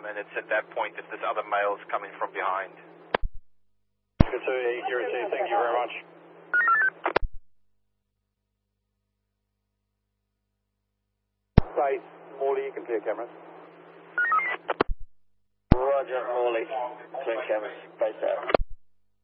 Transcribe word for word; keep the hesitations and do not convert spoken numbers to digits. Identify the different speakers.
Speaker 1: and it's at that point that this other male's coming from behind.
Speaker 2: Good to eight zero two, thank you very much.
Speaker 3: Base, Morley, you can clear cameras.
Speaker 2: Roger, Morley, clear cameras, base out.